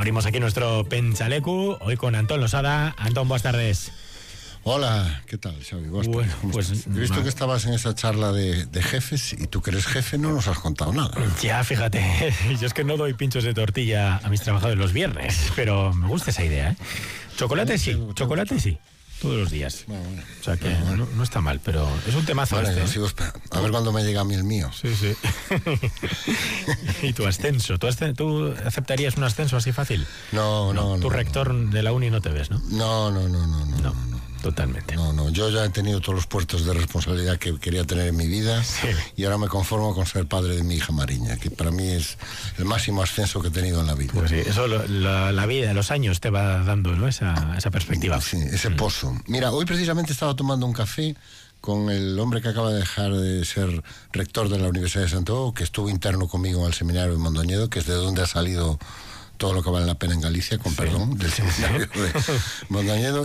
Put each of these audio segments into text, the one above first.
abrimos aquí nuestro Penchalecu, hoy con Antón Losada. Antón, buenas tardes. Hola, ¿qué tal, Xavi? Bueno, pues he visto que estabas en esa charla de jefes y tú que eres jefe no nos has contado nada. Ya, fíjate, yo es que no doy pinchos de tortilla a mis trabajadores los viernes, pero me gusta esa idea, ¿eh? Chocolate sí, todos los días. Bueno. O sea que no está mal, pero es un temazo este. Sigo esperando. A ver cuándo me llega a mí el mío. Sí. ¿Y tu ascenso? ¿Tú aceptarías un ascenso así fácil? No. Tu rector de la uni no te ves, ¿no? No. Totalmente. No, yo ya he tenido todos los puestos de responsabilidad que quería tener en mi vida, sí. Y ahora me conformo con ser padre de mi hija Mariña, que para mí es el máximo ascenso que he tenido en la vida. Pues sí, eso la vida, los años te va dando, ¿no? esa perspectiva. Sí, ese pozo. Mira, hoy precisamente estaba tomando un café con el hombre que acaba de dejar de ser rector de la Universidad de Santiago, que estuvo interno conmigo en el seminario de Mondoñedo, que es de donde ha salido todo lo que vale la pena en Galicia, con perdón, del seminario de Mondoñedo,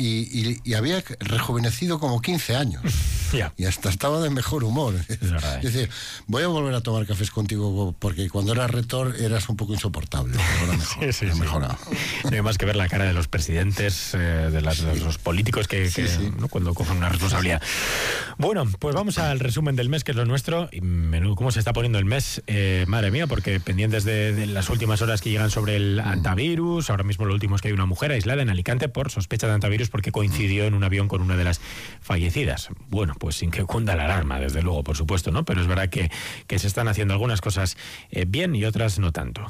y había rejuvenecido como 15 años. Yeah. Y hasta estaba de mejor humor. Es decir, voy a volver a tomar cafés contigo porque cuando eras rector eras un poco insoportable. Ahora mejor, sí. mejorado. No hay más que ver la cara de los presidentes, de los políticos que ¿no? Cuando cogen una responsabilidad. Bueno, pues vamos al resumen del mes, que es lo nuestro. Y menudo cómo se está poniendo el mes, madre mía, porque pendientes de las últimas horas que llegan sobre el antivirus. Ahora mismo lo último es que hay una mujer aislada en Alicante por sospecha de antivirus porque coincidió en un avión con una de las fallecidas. Bueno, pues sin que cunda la alarma, desde luego, por supuesto, ¿no? Pero es verdad que se están haciendo algunas cosas bien y otras no tanto.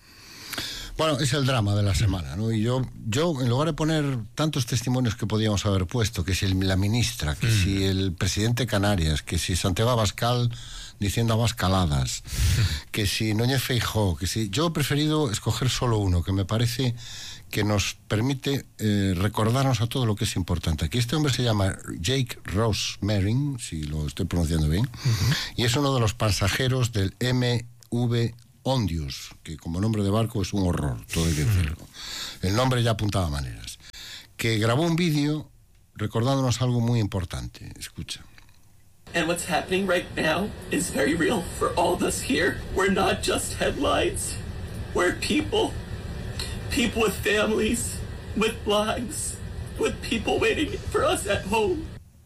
Bueno, es el drama de la semana, ¿no? Y yo en lugar de poner tantos testimonios que podíamos haber puesto, que si la ministra, que si el presidente de Canarias, que si Santiago Abascal diciendo abascaladas, que si Núñez Feijóo, que si... Yo he preferido escoger solo uno, que me parece que nos permite recordarnos a todo lo que es importante. Aquí este hombre se llama Jake Ross-Merring, si lo estoy pronunciando bien, y es uno de los pasajeros del MV Ondius, que como nombre de barco es un horror, todo hay que decirlo. El nombre ya apuntaba maneras. Que grabó un vídeo recordándonos algo muy importante. Escucha. And what's happening right now is very real for all of us here. We're not just headlines. We're people. People with families, with lives, with people waiting for us at home.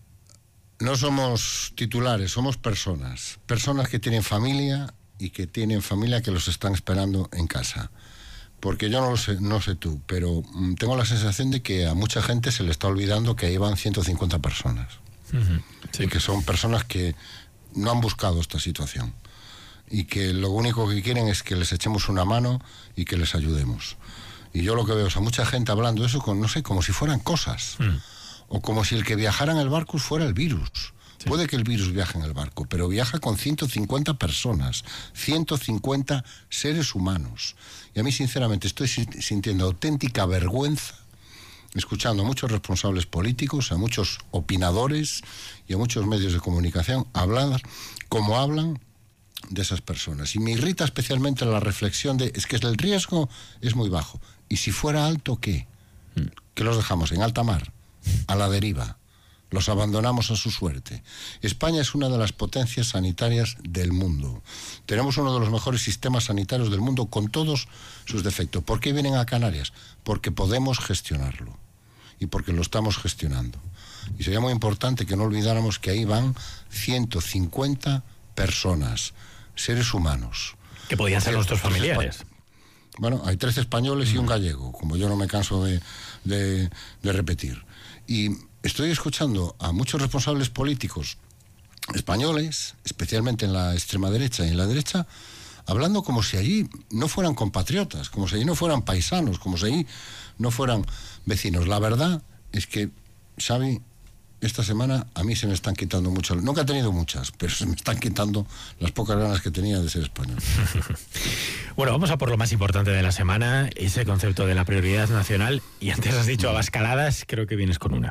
No somos titulares, somos personas. Personas que tienen familia y que tienen familia que los están esperando en casa. Porque yo no sé tú, pero tengo la sensación de que a mucha gente se le está olvidando que ahí van 150 personas. Sí. Y que son personas que no han buscado esta situación y que lo único que quieren es que les echemos una mano y que les ayudemos. Y yo lo que veo es a mucha gente hablando eso como si fueran cosas, o como si el que viajara en el barco fuera el virus. Sí. Puede que el virus viaje en el barco, pero viaja con 150 personas, 150 seres humanos. Y a mí sinceramente estoy sintiendo auténtica vergüenza escuchando a muchos responsables políticos, a muchos opinadores y a muchos medios de comunicación hablar como hablan de esas personas. Y me irrita especialmente la reflexión de, es que el riesgo es muy bajo. ¿Y si fuera alto, qué? ¿Qué los dejamos en alta mar? A la deriva. Los abandonamos a su suerte. España es una de las potencias sanitarias del mundo. Tenemos uno de los mejores sistemas sanitarios del mundo con todos sus defectos. ¿Por qué vienen a Canarias? Porque podemos gestionarlo. Y porque lo estamos gestionando. Y sería muy importante que no olvidáramos que ahí van 150 personas, seres humanos. Que podían ser nuestros familiares. Bueno, hay 3 españoles y un gallego, como yo no me canso de repetir. Y estoy escuchando a muchos responsables políticos españoles, especialmente en la extrema derecha y en la derecha, hablando como si allí no fueran compatriotas, como si allí no fueran paisanos, como si allí no fueran vecinos. La verdad es que, Xavi, esta semana a mí se me están quitando muchas, nunca he tenido muchas, pero se me están quitando las pocas ganas que tenía de ser español. Bueno, vamos a por lo más importante de la semana, ese concepto de la prioridad nacional, y antes has dicho abascaladas, creo que vienes con una.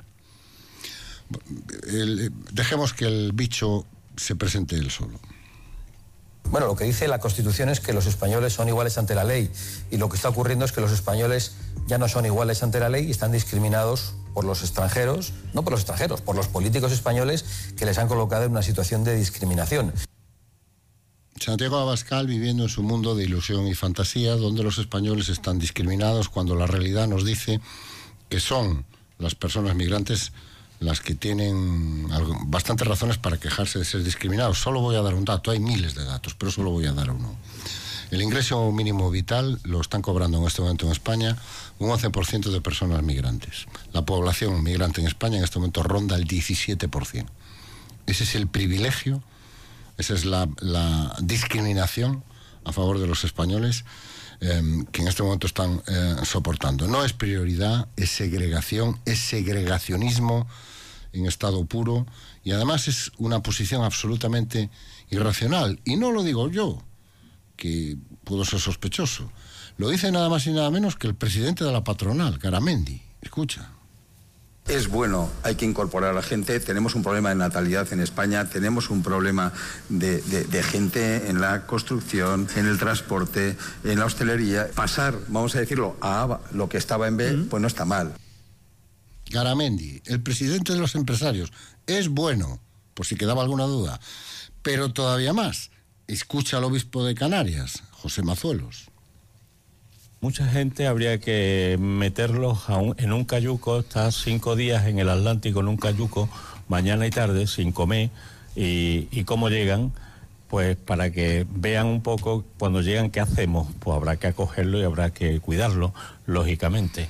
Dejemos que el bicho se presente él solo. Bueno, lo que dice la Constitución es que los españoles son iguales ante la ley, y lo que está ocurriendo es que los españoles ya no son iguales ante la ley y están discriminados por los extranjeros, no por los extranjeros, por los políticos españoles que les han colocado en una situación de discriminación. Santiago Abascal viviendo en su mundo de ilusión y fantasía, donde los españoles están discriminados cuando la realidad nos dice que son las personas migrantes las que tienen bastantes razones para quejarse de ser discriminados. Solo voy a dar un dato, hay miles de datos, pero solo voy a dar uno. El ingreso mínimo vital lo están cobrando en este momento en España un 11% de personas migrantes. La población migrante en España en este momento ronda el 17%. Ese es el privilegio, esa es la discriminación a favor de los españoles que en este momento están soportando. No es prioridad, es segregación, es segregacionismo en estado puro, y además es una posición absolutamente irracional. Y no lo digo yo, que puedo ser sospechoso. Lo dice nada más y nada menos que el presidente de la patronal, Garamendi. Escucha. Es bueno, hay que incorporar a la gente. Tenemos un problema de natalidad en España, tenemos un problema de gente en la construcción, en el transporte, en la hostelería. Pasar, vamos a decirlo, a lo que estaba en B, pues no está mal. Garamendi, el presidente de los empresarios, es bueno, por si quedaba alguna duda, pero todavía más. Escucha al obispo de Canarias, José Mazuelos. Mucha gente habría que meterlos en un cayuco, estar 5 días en el Atlántico en un cayuco, mañana y tarde, sin comer, y cómo llegan, pues para que vean un poco cuando llegan qué hacemos. Pues habrá que acogerlo y habrá que cuidarlo, lógicamente.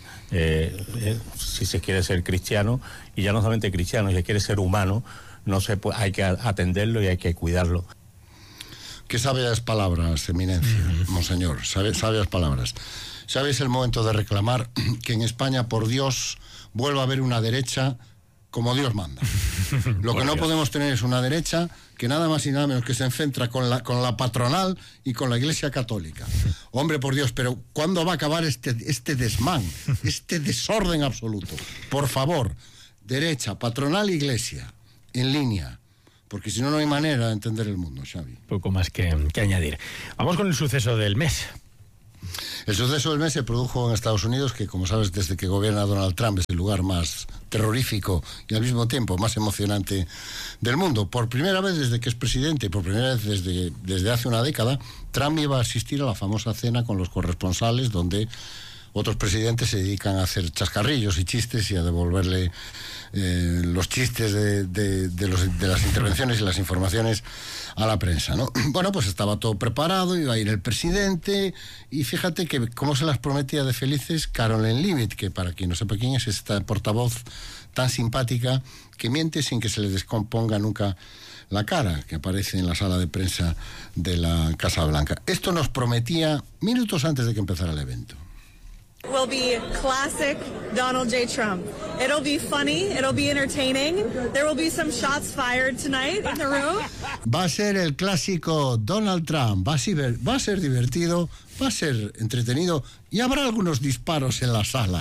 Si se quiere ser cristiano, y ya no solamente cristiano, si se quiere ser humano, hay que atenderlo y hay que cuidarlo. Qué sabias palabras, eminencia, monseñor, sabias palabras. ¿Sabes el momento de reclamar que en España, por Dios, vuelva a haber una derecha como Dios manda? Lo que no podemos tener es una derecha que nada más y nada menos que se enfrenta con la patronal y con la Iglesia Católica. Hombre, por Dios, pero ¿cuándo va a acabar este desmán, este desorden absoluto? Por favor, derecha, patronal, Iglesia, en línea. Porque si no, no hay manera de entender el mundo, Xavi. Poco más que añadir. Vamos con el suceso del mes. El suceso del mes se produjo en Estados Unidos, que como sabes, desde que gobierna Donald Trump es el lugar más terrorífico y al mismo tiempo más emocionante del mundo. Por primera vez desde que es presidente, y por primera vez desde hace una década, Trump iba a asistir a la famosa cena con los corresponsales, donde otros presidentes se dedican a hacer chascarrillos y chistes y a devolverle los chistes de las intervenciones y las informaciones a la prensa, ¿no? Bueno, pues estaba todo preparado, iba a ir el presidente, y fíjate que cómo se las prometía de felices Caroline Leavitt, que para quien no sepa quién es, esta portavoz tan simpática que miente sin que se le descomponga nunca la cara, que aparece en la sala de prensa de la Casa Blanca. Esto nos prometía minutos antes de que empezara el evento. Will be classic Donald J. Trump. It'll be funny, it'll be entertaining. There will be some shots fired tonight in the room. Va a ser el clásico Donald Trump, va a ser divertido, va a ser entretenido y habrá algunos disparos en la sala.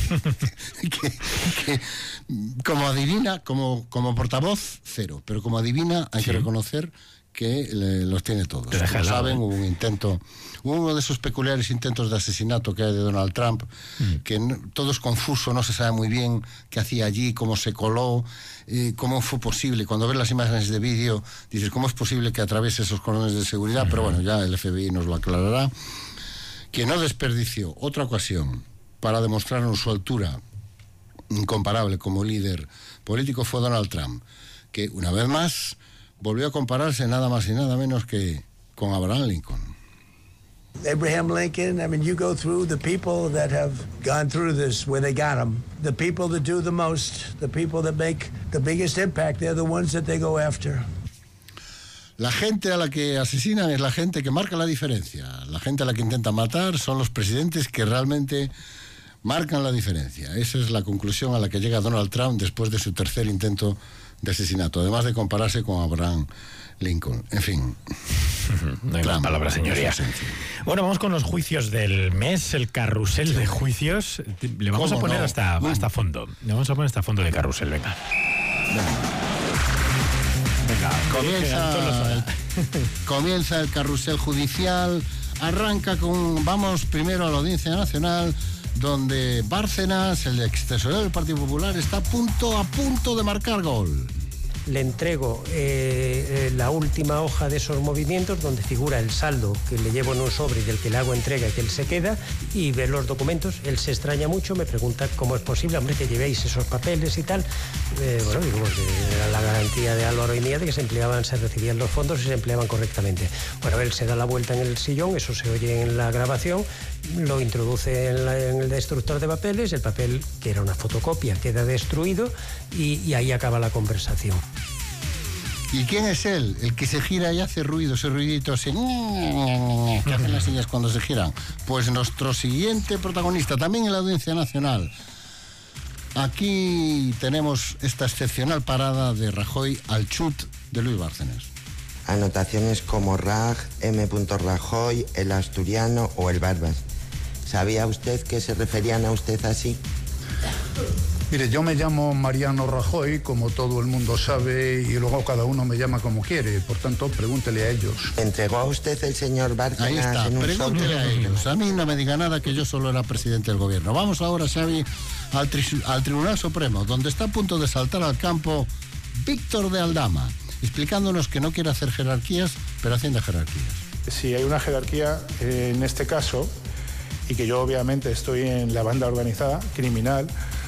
que como adivina, como portavoz, cero, pero como adivina hay que reconocer que los tiene todos. Como saben, hubo uno de esos peculiares intentos de asesinato que hay de Donald Trump, que todo es confuso, no se sabe muy bien qué hacía allí, cómo se coló, cómo fue posible. Cuando ves las imágenes de vídeo, dices, ¿cómo es posible que atraviese esos cordones de seguridad? Pero bueno, ya el FBI nos lo aclarará. Que no desperdició otra ocasión para demostrarnos su altura incomparable como líder político fue Donald Trump, que una vez más volvió a compararse nada más y nada menos que con Abraham Lincoln. Abraham Lincoln, I mean, you go through the people that have gone through this where they got them. The people that do the most, the people that make the biggest impact, they're the ones that they go after. La gente a la que asesinan es la gente que marca la diferencia. La gente a la que intentan matar son los presidentes que realmente marcan la diferencia. Esa es la conclusión a la que llega Donald Trump después de su tercer intento de asesinato, además de compararse con Abraham Lincoln. En fin. No hay más palabras, señoría. Bueno, vamos con los juicios del mes, el carrusel de juicios. Le vamos a poner hasta fondo. Le vamos a poner hasta fondo de carrusel, venga. Comienza el carrusel judicial. Arranca vamos primero a la Audiencia Nacional, donde Bárcenas, el ex tesorero del Partido Popular, está a punto de marcar gol. le entrego la última hoja de esos movimientos donde figura el saldo que le llevo en un sobre y del que le hago entrega y que él se queda, y ve los documentos. Él se extraña mucho, me pregunta cómo es posible, hombre, que llevéis esos papeles y tal. Bueno, digo, porque era la garantía de Álvaro y mía de que se recibían los fondos y se empleaban correctamente. Bueno, él se da la vuelta en el sillón, eso se oye en la grabación, lo introduce en el destructor de papeles, el papel, que era una fotocopia, queda destruido y ahí acaba la conversación. ¿Y quién es él? El que se gira y hace ruido, ese ruidito así, que hacen las sillas cuando se giran. Pues nuestro siguiente protagonista, también en la Audiencia Nacional. Aquí tenemos esta excepcional parada de Rajoy al chut de Luis Bárcenas. Anotaciones como Raj, M. Rajoy, el asturiano o el Barbas. ¿Sabía usted que se referían a usted así? Mire, yo me llamo Mariano Rajoy, como todo el mundo sabe, y luego cada uno me llama como quiere. Por tanto, pregúntele a ellos. ¿Entregó a usted el señor Bárcenas? Ahí está, en un pregúntele a ellos. A mí no me diga nada, que yo solo era presidente del gobierno. Vamos ahora, Xavi, al Tribunal Supremo, donde está a punto de saltar al campo Víctor de Aldama, explicándonos que no quiere hacer jerarquías, pero haciendo jerarquías. Si hay una jerarquía en este caso, y que yo obviamente estoy en la banda organizada, criminal,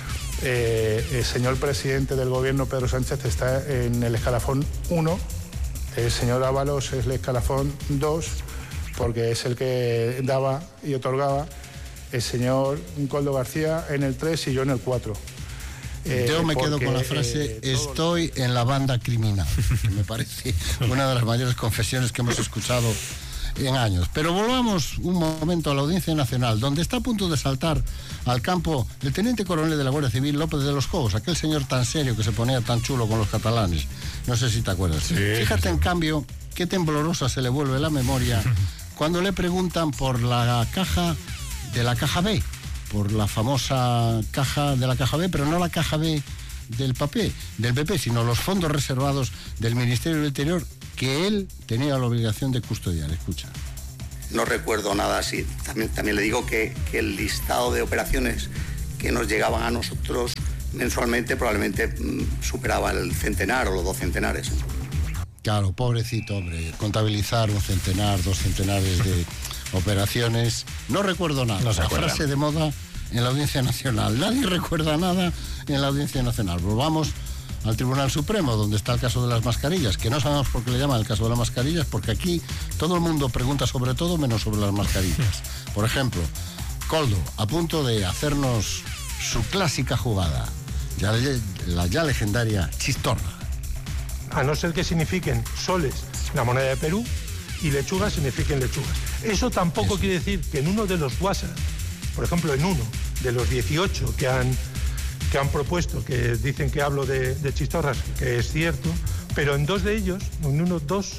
el señor presidente del gobierno, Pedro Sánchez, está en el escalafón 1, el señor Ábalos es el escalafón 2, porque es el que daba y otorgaba, el señor Koldo García en el 3 y yo en el 4. Yo me quedo con la frase, estoy en la banda criminal, que me parece una de las mayores confesiones que hemos escuchado en años. Pero volvamos un momento a la Audiencia Nacional, donde está a punto de saltar al campo el teniente coronel de la Guardia Civil, López de los Cobos, aquel señor tan serio que se ponía tan chulo con los catalanes. No sé si te acuerdas. Sí, fíjate, en cambio, qué temblorosa se le vuelve la memoria cuando le preguntan por la caja de la caja B, por la famosa caja de la caja B, pero no la caja B del PP, sino los fondos reservados del Ministerio del Interior, que él tenía la obligación de custodiar. Escucha. No recuerdo nada así. También le digo que el listado de operaciones que nos llegaban a nosotros mensualmente probablemente superaba el centenar o los 2 centenares. Claro, pobrecito, hombre, contabilizar 1 centenar, 2 centenares de operaciones. No recuerdo nada. No se acuerda. Frase de moda en la Audiencia Nacional. Nadie recuerda nada en la Audiencia Nacional. Volvamos al Tribunal Supremo, donde está el caso de las mascarillas, que no sabemos por qué le llaman el caso de las mascarillas, porque aquí todo el mundo pregunta sobre todo menos sobre las mascarillas. Por ejemplo, Koldo, a punto de hacernos su clásica jugada, la ya legendaria chistorra. A no ser que signifiquen soles, la moneda de Perú, y lechugas signifiquen lechugas. Eso tampoco quiere decir que en uno de los WhatsApp, por ejemplo, en uno de los 18 que han propuesto, que dicen que hablo de chistorras, que es cierto, pero en 2 de ellos, en uno, dos,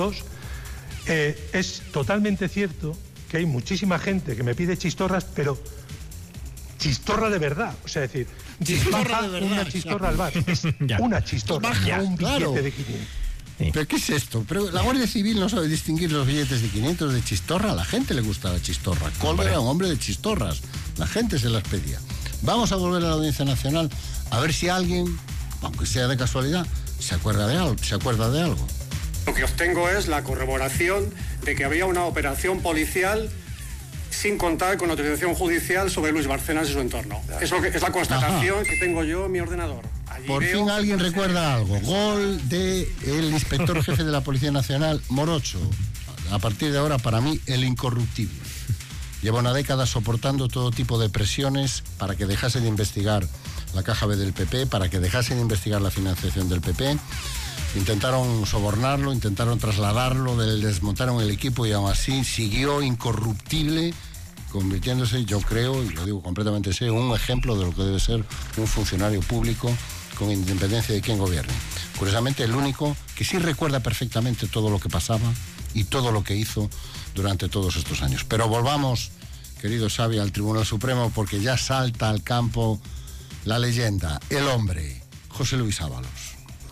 es totalmente cierto que hay muchísima gente que me pide chistorras, pero chistorra de verdad, o sea, es decir, chistorra de verdad, una chistorra al bar, es una chistorra, no un billete de 500. Sí. ¿Pero qué es esto? Pero la Guardia Civil no sabe distinguir los billetes de 500 de chistorra. A la gente le gusta la chistorra. Koldo era un hombre de chistorras. La gente se las pedía. Vamos a volver a la Audiencia Nacional a ver si alguien, aunque sea de casualidad, se acuerda de algo. Lo que obtengo es la corroboración de que había una operación policial sin contar con autorización judicial sobre Luis Bárcenas y su entorno. Eso es la constatación que tengo yo en mi ordenador. Por fin alguien recuerda algo. Gol del inspector jefe de la Policía Nacional, Morocho. A partir de ahora, para mí, el incorruptible. Lleva una década soportando todo tipo de presiones para que dejase de investigar la caja B del PP, para que dejase de investigar la financiación del PP. Intentaron sobornarlo, intentaron trasladarlo, desmontaron el equipo y aún así siguió incorruptible, convirtiéndose, yo creo, y lo digo completamente serio, en un ejemplo de lo que debe ser un funcionario público con independencia de quién gobierne. Curiosamente, el único que sí recuerda perfectamente todo lo que pasaba y todo lo que hizo durante todos estos años. Pero volvamos, querido Xavi, al Tribunal Supremo, porque ya salta al campo la leyenda, el hombre, José Luis Ábalos.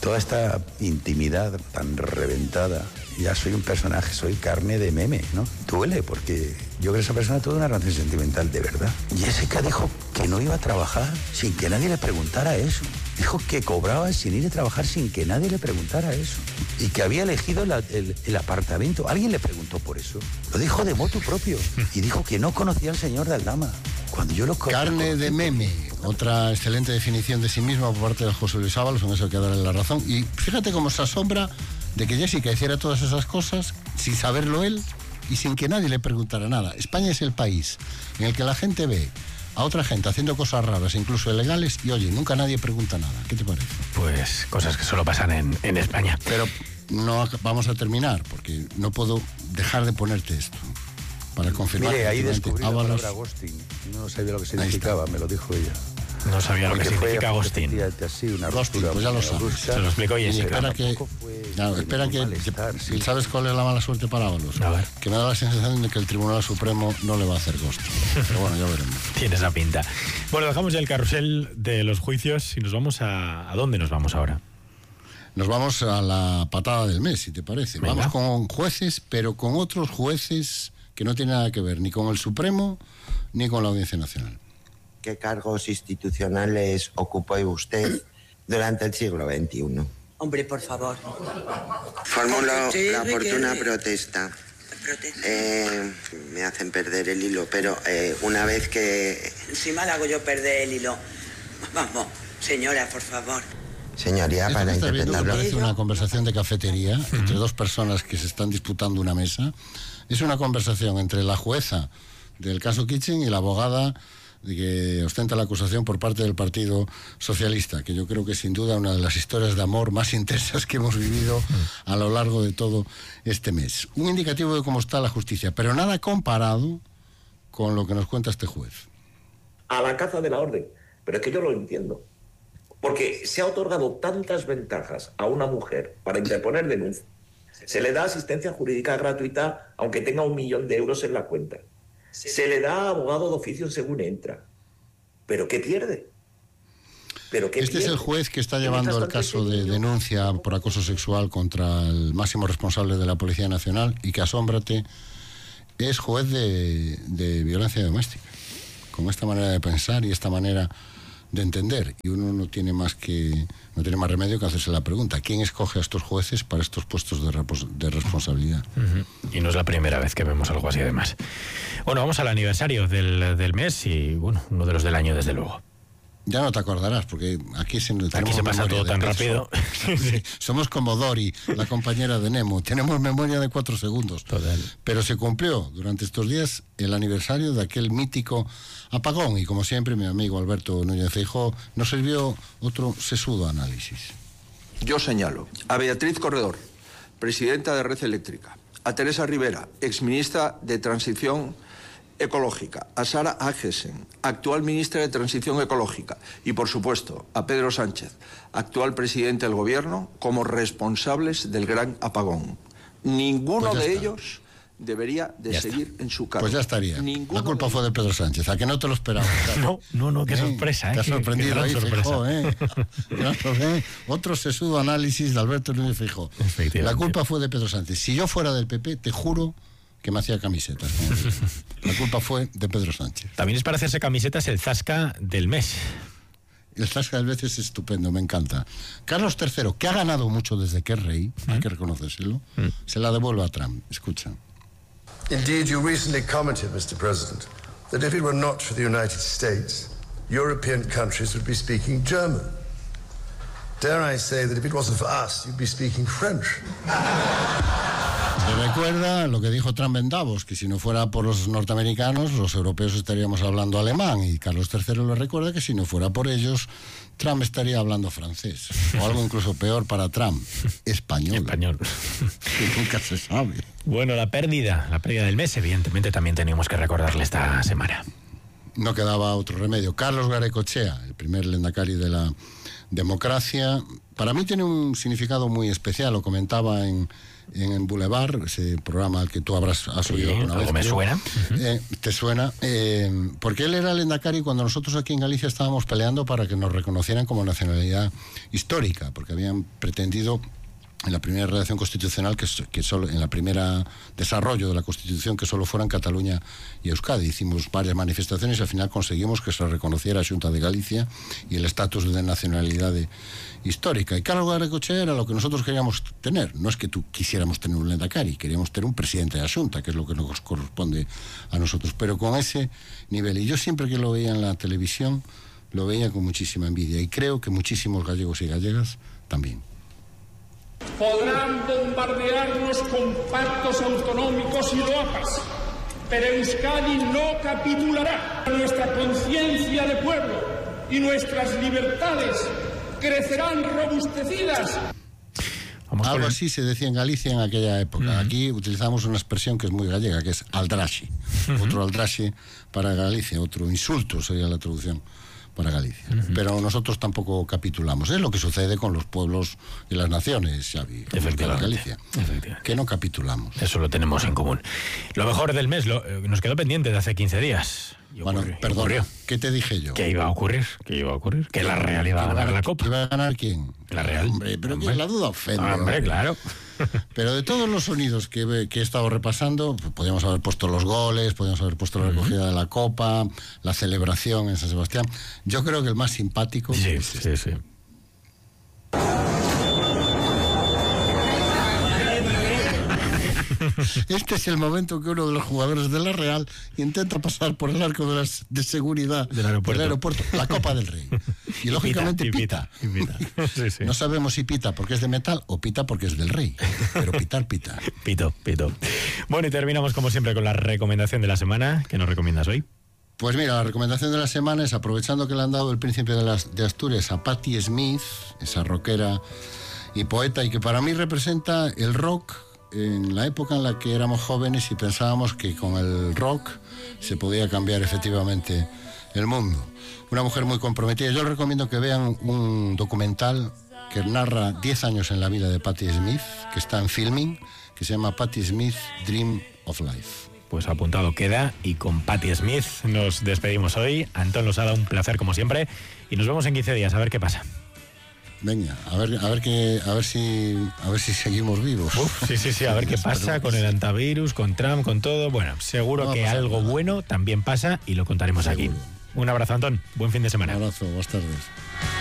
toda esta intimidad tan reventada, ya soy un personaje, soy carne de meme, ¿no? Duele, porque yo creo que esa persona tuvo una relación sentimental de verdad. Jessica dijo que no iba a trabajar sin que nadie le preguntara eso. Dijo que cobraba sin ir a trabajar sin que nadie le preguntara eso. Y que había elegido el apartamento. ¿Alguien le preguntó por eso? Lo dijo de motu propio. Y dijo que no conocía al señor de Aldama. Cuando yo lo carne de meme. Otra excelente definición de sí misma por parte de José Luis Ábalos, en eso hay que darle la razón. Y fíjate cómo se asombra de que Jessica hiciera todas esas cosas sin saberlo él y sin que nadie le preguntara nada. España es el país en el que la gente ve a otra gente haciendo cosas raras, incluso ilegales, y oye, nunca nadie pregunta nada. ¿Qué te parece? Pues cosas que solo pasan en España. Pero no vamos a terminar, porque no puedo dejar de ponerte esto para confirmar. Mire, ahí descubrí la Ábalos... palabra ghosting. No sabía lo que significaba, me lo dijo ella. No sabía lo que significa ghosting. Así, una ghosting, pues ya lo sabes. Se lo explicó Jessica. Espera que ¿sabes cuál es la mala suerte para Ábalos? Que me da la sensación de que el Tribunal Supremo no le va a hacer ghosting. Pero bueno, ya veremos. Tiene esa pinta. Bueno, dejamos ya el carrusel de los juicios y nos vamos ¿a dónde nos vamos ahora? Nos vamos a la patada del mes, si te parece. Venga. Vamos con jueces, pero con otros jueces que no tienen nada que ver ni con el Supremo ni con la Audiencia Nacional. ¿Qué cargos institucionales ocupó usted durante el siglo XXI? Hombre, por favor. Formulo la oportuna protesta. Me hacen perder el hilo, pero una vez que... Si mal hago yo perder el hilo. Vamos, señora, por favor. Señoría, Esto para que estás viendo interpretarlo. parece una conversación de cafetería entre dos personas que se están disputando una mesa. Es una conversación entre la jueza del caso Kitchen y la abogada de que ostenta la acusación por parte del Partido Socialista, que yo creo que sin duda una de las historias de amor más intensas que hemos vivido a lo largo de todo este mes. Un indicativo de cómo está la justicia, pero nada comparado con lo que nos cuenta este juez. A la caza de la orden. Pero es que yo lo entiendo. Porque se ha otorgado tantas ventajas a una mujer para interponer denuncia. Se le da asistencia jurídica gratuita aunque tenga 1 millón de euros en la cuenta. Se le da abogado de oficio según entra. ¿Pero qué pierde? Este es el juez que está llevando el caso de denuncia por acoso sexual contra el máximo responsable de la Policía Nacional y que, asómbrate, es juez de violencia doméstica. Con esta manera de pensar y esta manera de entender. Y uno no tiene más remedio que hacerse la pregunta: ¿quién escoge a estos jueces para estos puestos de responsabilidad? Y no es la primera vez que vemos algo así, además. Bueno, vamos al aniversario del mes y, bueno, uno de los del año, desde luego. Ya no te acordarás, porque aquí se pasa todo tan rápido. Somos como Dory, la compañera de Nemo. Tenemos memoria de 4 segundos. Total. Pero se cumplió durante estos días el aniversario de aquel mítico apagón. Y como siempre, mi amigo Alberto Núñez Feijóo nos sirvió otro sesudo análisis. Yo señalo a Beatriz Corredor, presidenta de Red Eléctrica, a Teresa Rivera, exministra de Transición Ecológica, a Sara Agesen, actual ministra de Transición Ecológica, y por supuesto a Pedro Sánchez, actual presidente del Gobierno, como responsables del gran apagón. Ninguno de ellos debería de seguir en su cargo. Pues ya estaría. La culpa fue de Pedro Sánchez, a que no te lo esperabas. No, qué sorpresa. Te ha sorprendido ahí, Feijóo, sorpresa. Otro sesudo análisis de Alberto Núñez Feijóo. La culpa fue de Pedro Sánchez. Si yo fuera del PP, te juro que me hacía camisetas. La culpa fue de Pedro Sánchez. También es para hacerse camisetas el Zasca del mes. El Zasca del mes es estupendo, me encanta. Carlos III, que ha ganado mucho desde que es rey, hay que reconocérselo, se la devuelve a Trump. Escucha. Indeed, you recently commented, Mr. President, that if it were not for the United States, European countries would be speaking German. Dare I say that if it wasn't for us, you'd be speaking French. Se recuerda lo que dijo Trump en Davos, que si no fuera por los norteamericanos, los europeos estaríamos hablando alemán, y Carlos III le recuerda que si no fuera por ellos, Trump estaría hablando francés, o algo incluso peor para Trump, español. Que nunca se sabe. Bueno, la pérdida del mes, evidentemente también teníamos que recordarle esta semana. no quedaba otro remedio. Carlos Garaikoetxea, el primer lehendakari de la democracia, para mí tiene un significado muy especial. Lo comentaba en Boulevard, ese programa al que tú has oído alguna vez. Me suena. ¿Te suena? Porque él era el lehendakari cuando nosotros aquí en Galicia estábamos peleando para que nos reconocieran como nacionalidad histórica, porque habían pretendido en la primera redacción constitucional que solo en la primera desarrollo de la Constitución que solo fueran Cataluña y Euskadi. Hicimos varias manifestaciones y al final conseguimos que se reconociera a Xunta de Galicia y el estatus de nacionalidad histórica. Y Carlos Garaikoetxea era lo que nosotros queríamos tener. No es que tú quisiéramos tener un lehendakari, queríamos tener un presidente de la Xunta, que es lo que nos corresponde a nosotros, pero con ese nivel. Y yo siempre que lo veía en la televisión lo veía con muchísima envidia y creo que muchísimos gallegos y gallegas también. Podrán bombardearnos con pactos autonómicos y loapas, pero Euskadi no capitulará. Nuestra conciencia de pueblo y nuestras libertades crecerán robustecidas. Algo así se decía en Galicia en aquella época. Aquí utilizamos una expresión que es muy gallega, que es aldraxe. Otro aldraxe para Galicia, otro insulto sería la traducción para Galicia. Pero nosotros tampoco capitulamos. Es lo que sucede con los pueblos y las naciones, Xavi, en Galicia, que no capitulamos. Eso lo tenemos en común. Lo mejor del mes nos quedó pendiente de hace 15 días. Bueno, perdón, ¿qué te dije yo? ¿Qué iba a ocurrir? Que la Real iba a ganar la Copa. ¿Iba a ganar quién? La Real. Hombre, pero que la duda ofende. Hombre, claro. Pero de todos los sonidos que he estado repasando, podríamos haber puesto los goles, podríamos haber puesto la recogida de la Copa, la celebración en San Sebastián. Yo creo que el más simpático... Sí. Este es el momento que uno de los jugadores de la Real intenta pasar por el arco de seguridad del aeropuerto, la Copa del Rey. Y lógicamente pita. Sí. No sabemos si pita porque es de metal o pita porque es del Rey. Pero pitar, pita. Pito. Bueno, y terminamos como siempre con la recomendación de la semana. ¿Qué nos recomiendas hoy? Pues mira, la recomendación de la semana es, aprovechando que le han dado el Príncipe de Asturias a Patti Smith, esa rockera y poeta, y que para mí representa el rock en la época en la que éramos jóvenes y pensábamos que con el rock se podía cambiar efectivamente el mundo. Una mujer muy comprometida. Yo les recomiendo que vean un documental que narra 10 años en la vida de Patti Smith, que está en Filming, que se llama Patti Smith, Dream of Life. Pues apuntado queda, y con Patti Smith nos despedimos hoy. Antón Losada, un placer como siempre, y nos vemos en 15 días, a ver qué pasa. Venga, a ver si seguimos vivos. Sí, a ver qué pasa con el antivirus, con Trump, con todo. Bueno, seguro que algo bueno también pasa y lo contaremos aquí. Un abrazo, Antón. Buen fin de semana. Un abrazo, buenas tardes.